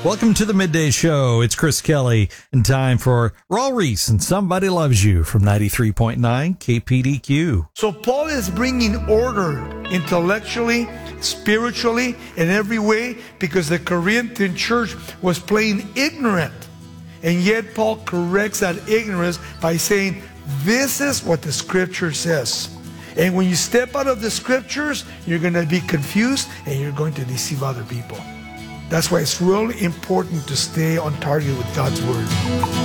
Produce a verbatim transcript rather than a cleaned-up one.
Welcome to the Midday Show. It's Chris Kelly, and time for Raul Ries and Somebody Loves You from ninety-three point nine K P D Q. So Paul is bringing order intellectually, spiritually, in every way, because the Corinthian church was playing ignorant. And yet Paul corrects that ignorance by saying, this is what the scripture says. And when you step out of the scriptures, you're going to be confused and you're going to deceive other people. That's why it's really important to stay on target with God's word.